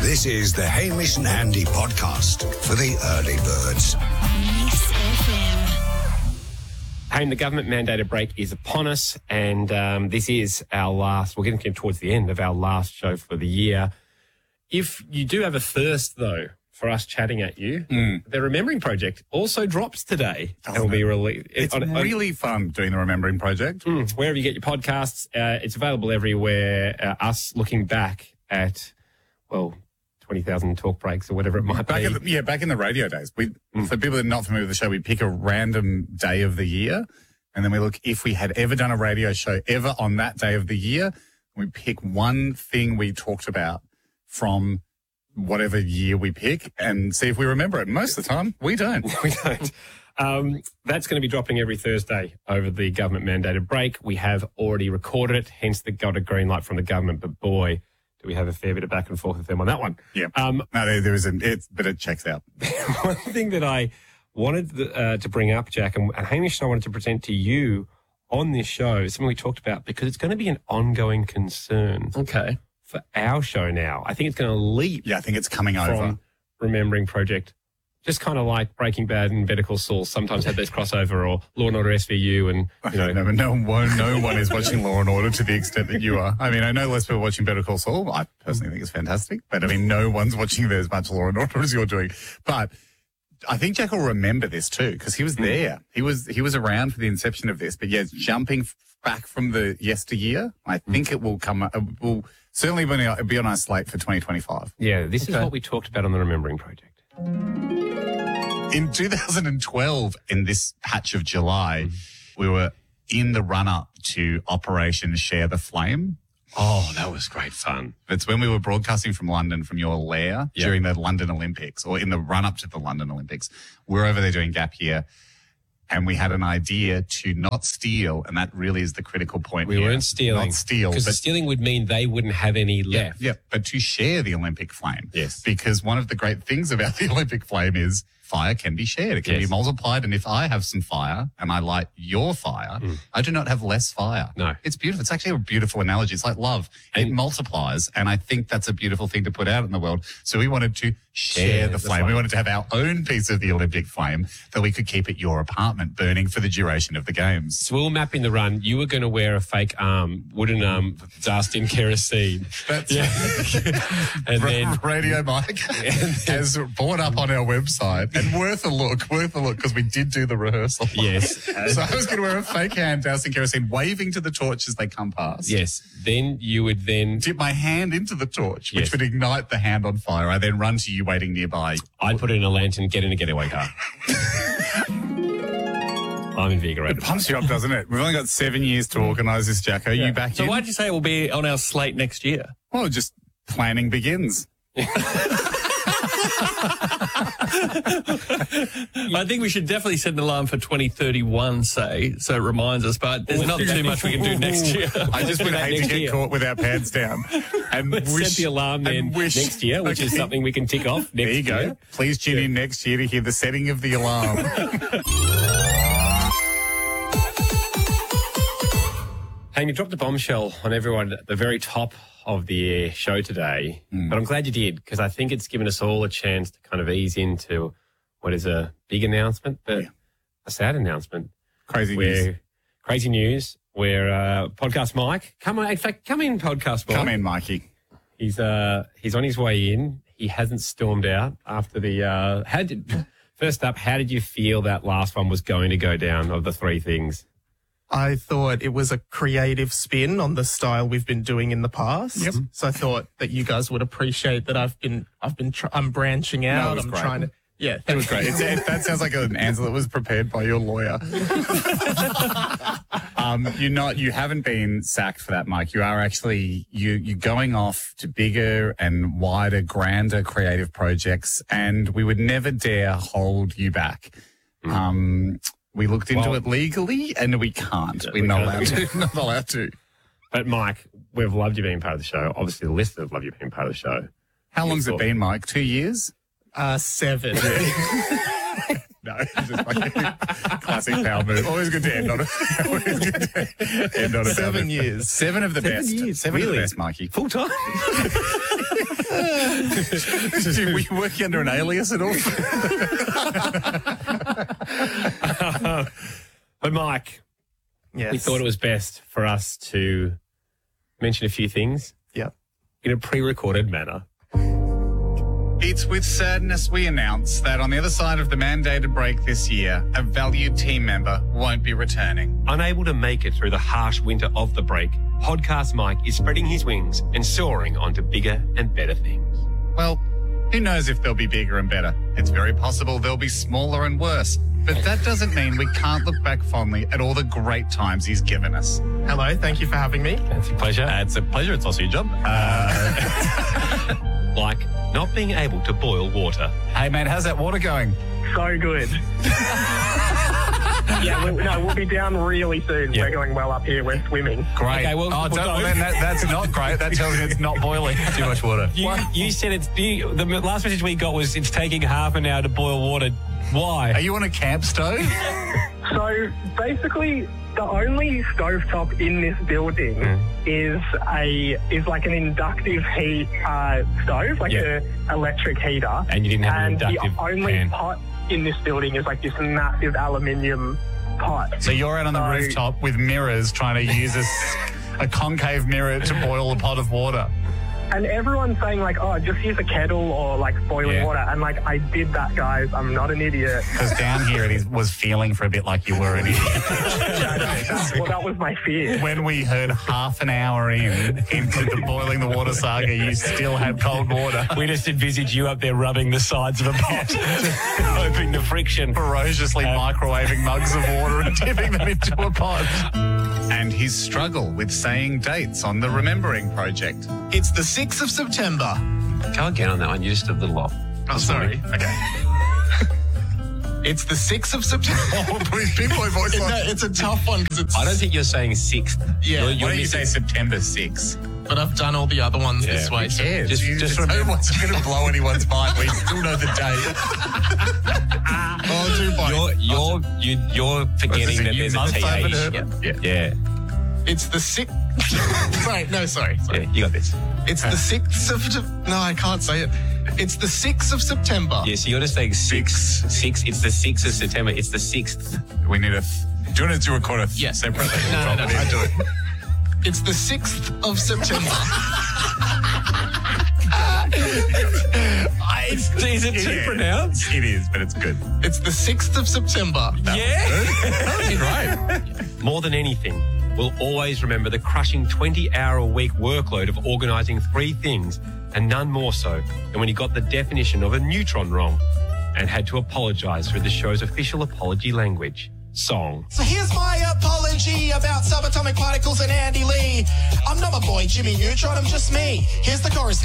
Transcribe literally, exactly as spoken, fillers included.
This is the Hamish and Andy podcast for the early birds. Mix F M. Hey, the government mandated break is upon us, and um, this is our last, we're getting towards the end of our last show for the year. If you do have a thirst, though, for us chatting at you, mm. the Remembering Project also drops today. Oh, and will be released. It's on, really on, fun doing the Remembering Project. Mm, wherever you get your podcasts, uh, it's available everywhere. Uh, us looking back at, well, twenty thousand talk breaks or whatever it might back be. In the, yeah, back in the radio days. We, mm. For people that are not familiar with the show, we pick a random day of the year, and then we look if we had ever done a radio show ever on that day of the year. We pick one thing we talked about from whatever year we pick and see if we remember it. Most of the time, we don't. we don't. Um, that's going to be dropping every Thursday over the government-mandated break. We have already recorded it, hence the got a green light from the government. But boy, do we have a fair bit of back and forth with them on that one. Yeah. Um, no, there, there is a, it's, but it checks out. One thing that I wanted uh, to bring up, Jack, and Hamish and I wanted to present to you on this show is something we talked about because it's going to be an ongoing concern. Okay. For our show now. I think it's going to leap. Yeah, I think it's coming from over. Remembering Project. Just kind of like Breaking Bad and Better Call Saul sometimes had this crossover, or Law and Order S V U, and you know. no, no, one, no one is watching Law and Order to the extent that you are. I mean, I know less people watching Better Call Saul. I personally think it's fantastic, but I mean, no one's watching as much Law and Order as you're doing. But I think Jack will remember this too because he was there. He was he was around for the inception of this. But yeah, jumping back from the yesteryear, I think it will come. It will certainly be on, be on our slate for twenty twenty-five. Yeah, this okay. is what we talked about on the Remembering Project. In two thousand twelve, in this patch of July, we were in the run-up to Operation Share the Flame. Oh, that was great fun. It's when we were broadcasting from London, from your lair, yep. during the London Olympics, or in the run-up to the London Olympics. We're over there doing Gap Year, and we had an idea to not steal, and that really is the critical point We here. weren't stealing. Not steal. Because stealing would mean they wouldn't have any left. Yeah, yeah, but to share the Olympic flame. Yes. Because one of the great things about the Olympic flame is fire can be shared. It can yes. be multiplied. And if I have some fire and I light your fire, mm. I do not have less fire. No. It's beautiful. It's actually a beautiful analogy. It's like love. And it multiplies. And I think that's a beautiful thing to put out in the world. So we wanted to share, share the, the flame. flame. We wanted to have our own piece of the Olympic flame that we could keep at your apartment burning for the duration of the games. So we were mapping the run. You were going to wear a fake arm, wooden arm, dust in kerosene. That's yeah. and then Radio Mike has brought up on our website. And worth a look, worth a look, because we did do the rehearsal. Yes. So I was going to wear a fake hand doused in kerosene, waving to the torch as they come past. Yes. Then you would then dip my hand into the torch, yes. which would ignite the hand on fire. I then run to you waiting nearby. I'd put it in a lantern, get in a getaway car. I'm invigorated. It pumps you up, doesn't it? We've only got seven years to organise this, Jacko. Yeah. You back so in? So why'd you say it will be on our slate next year? Well, just planning begins. I think we should definitely set an alarm for twenty thirty-one, say, so it reminds us, but there's not too much we can do next year. I just would hate to get year. caught with our pants down. And Let's wish, set the alarm then wish, next year, which okay. is something we can tick off next year. There you go. Year. Please tune yeah. in next year to hear the setting of the alarm. Hey, you dropped a bombshell on everyone at the very top of the show today, mm. but I'm glad you did because I think it's given us all a chance to kind of ease into what is a big announcement, but yeah. a sad announcement. Crazy where, news. Crazy news where uh, Podcast Mike, come on, in fact, come in, Podcast Mike. Come in, Mikey. He's uh, he's on his way in. He hasn't stormed out after the. Uh, how did first up? How did you feel that last one was going to go down of the three things? I thought it was a creative spin on the style we've been doing in the past. Yep. So I thought that you guys would appreciate that I've been, I've been, tr- I'm branching out. No, it was I'm great. trying to, yeah. It was great. It's, it, that sounds like an answer that was prepared by your lawyer. um, you're not, you haven't been sacked for that, Mike. You are actually, you, you're going off to bigger and wider, grander creative projects, and we would never dare hold you back. Mm. Um, We looked into well, it legally, and we can't. We're we not can't. allowed to. Not allowed to. But, Mike, we've loved you being part of the show. Obviously, the listeners love you being part of the show. How long's it been, Mike? Two years? Uh, seven. No, it's just like classic power move. Always good to end on it. Always good to end on it. Seven years. Seven of the Seven best. Years. Seven really? of the best, Mikey. Full time? Were you working under an alias at all? But Mike, Yes. we thought it was best for us to mention a few things Yep. in a pre-recorded manner. It's with sadness we announce that on the other side of the mandated break this year, a valued team member won't be returning. Unable to make it through the harsh winter of the break, Podcast Mike is spreading his wings and soaring onto bigger and better things. Well, who knows if they'll be bigger and better? It's very possible they'll be smaller and worse. But that doesn't mean we can't look back fondly at all the great times he's given us. Hello, thank you for having me. It's a pleasure. Uh, it's a pleasure. It's also your job. Like not being able to boil water. Hey, mate, how's that water going? So good. yeah, we, no, we'll be down really soon. Yeah. We're going well up here. We're swimming. Great. Okay, well, oh, we'll don't, go. well then that, that's not great. That tells me it's not boiling. Too much water. You, you said it's you, the last message we got was it's taking half an hour to boil water. Why? Are you on a camp stove? So basically, the only stovetop in this building Mm. is a is like an inductive heat uh, stove, like Yeah. a electric heater. And you didn't have an and inductive the only fan. pot in this building is like this massive aluminium pot. So you're out on the So- rooftop with mirrors trying to use a, s- a concave mirror to boil a pot of water. And everyone's saying like, oh, just use a kettle or like boiling Yeah. water. And like, I did that, guys. I'm not an idiot. Because down here it is, was feeling for a bit like you were an idiot. Well, that was my fear. When we heard half an hour in into the boiling the water saga, you still had cold water. We just envisage you up there rubbing the sides of a pot, hoping the friction. Ferociously microwaving mugs of water and tipping them into a pot. And his struggle with saying dates on the Remembering Project. It's the sixth of September. Go again on that one. You're just a little off. Oh, sorry. Okay. It's the sixth of September. Oh, put his big boy voice no, on. it's a tough one because it's. I don't think you're saying sixth. Yeah. You're, you're Why don't you missing- say September sixth? But I've done all the other ones Yeah, this way. So Yeah, Just- just, just just remember- no one's going to blow anyone's mind. We still know the date. I'll do both. You're you're you, you're forgetting that You there's a must T have H. it. Yeah. Yeah. Yeah. It's the sixth. Sorry, no, sorry. sorry. Yeah. You got this. It's the sixth of. No, I can't say it. It's the sixth of September. Yeah. So you're just saying six. Six. It's the sixth of September. It's the sixth. We need a. Th- do you want us to record a th- Yes. separately? No, no, no, Drop it I in. do it. It's the sixth of September. I- Is it too Yeah. pronounced? It is, but it's good. It's the sixth of September. Yeah. Right. More than anything, we'll always remember the crushing twenty-hour-a-week workload of organising three things, and none more so than when he got the definition of a neutron wrong and had to apologise through the show's official apology language, song. So here's my apology about subatomic particles and Andy Lee. I'm not my boy Jimmy Neutron, I'm just me. Here's the chorus.